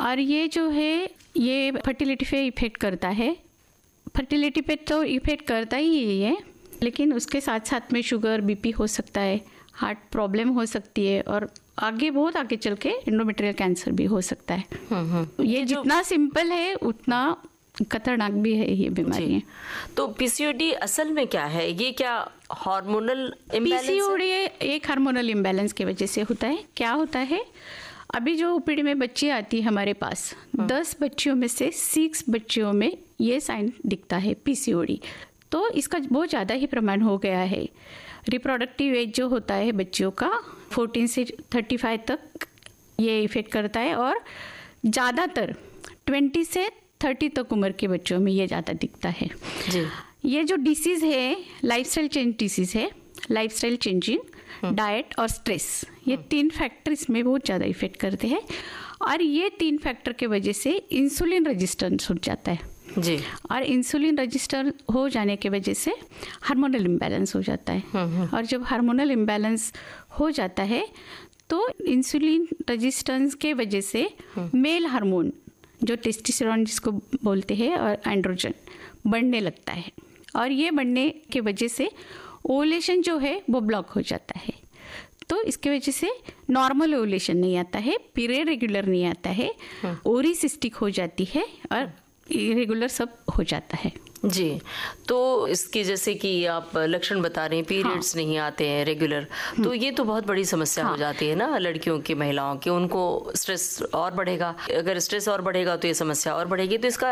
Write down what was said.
और ये जो है ये फर्टिलिटी पे इफेक्ट करता है। फर्टिलिटी पे तो इफेक्ट करता ही है, लेकिन उसके साथ साथ में शुगर, बीपी हो सकता है, हार्ट प्रॉब्लम हो सकती है, और आगे बहुत आगे चल के एंडोमेट्रियल कैंसर भी हो सकता है। ये जितना सिंपल है उतना खतरनाक भी है ये बीमारियां। तो पीसीओडी असल में क्या है? ये क्या हार्मोनल इम्बैलेंस? पीसीओडी एक हार्मोनल इम्बैलेंस की वजह से होता है। क्या होता है, अभी जो ओपीडी में बच्ची आती है हमारे पास, 10 बच्चियों में से 6 बच्चियों में ये साइन दिखता है पीसीओडी। तो इसका बहुत ज़्यादा ही प्रमाण हो गया है। रिप्रोडक्टिव एज जो होता है बच्चियों का 14 से 35 तक ये इफेक्ट करता है, और ज़्यादातर 20 से 30 तक उम्र के बच्चों में ये ज़्यादा दिखता है जी। ये जो डिसीज़ है लाइफस्टाइल चेंज डिसीज़ है। लाइफस्टाइल चेंजिंग, डाइट और स्ट्रेस, ये 3 फैक्टर इसमें बहुत ज़्यादा इफेक्ट करते हैं, और ये 3 फैक्टर के वजह से इंसुलिन रेजिस्टेंस हो जाता है जी। और इंसुलिन रजिस्टर हो जाने की वजह से हार्मोनल इम्बैलेंस हो जाता है। और जब हार्मोनल इम्बैलेंस हो जाता है तो इंसुलिन रजिस्टेंस के वजह से मेल हार्मोन जो टेस्टोस्टेरोन जिसको बोलते हैं और एंड्रोजन बढ़ने लगता है, और ये बढ़ने की वजह से ओवुलेशन जो है वो ब्लॉक हो जाता है। तो इसके वजह से नॉर्मल ओवुलेशन नहीं आता है, पीरियड रेगुलर नहीं आता है, ओरी सिस्टिक हो जाती है और इरेगुलर सब हो जाता है जी। तो इसके जैसे कि आप लक्षण बता रहे हैं, पीरियड्स नहीं आते हैं रेगुलर, तो ये तो बहुत बड़ी समस्या हो जाती है ना लड़कियों की, महिलाओं की। उनको स्ट्रेस और बढ़ेगा, अगर स्ट्रेस और बढ़ेगा तो ये समस्या और बढ़ेगी। तो इसका